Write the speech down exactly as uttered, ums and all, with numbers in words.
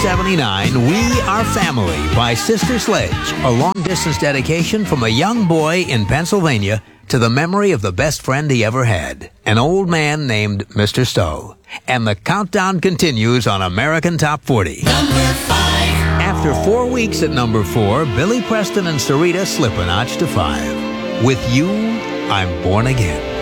seventy-nine, We Are Family by Sister Sledge, a long-distance dedication from a young boy in Pennsylvania to the memory of the best friend he ever had, an old man named Mister Stowe. And the countdown continues on American Top forty. Number five. After four weeks at number four, Billy Preston and Sarita slip a notch to five. With You, I'm Born Again.